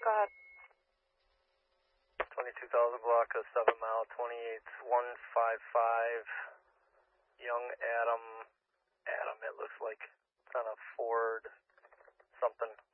Go ahead. 22,000 block of 7 mile, 28155, young Adam, it looks like, it's on a Ford something.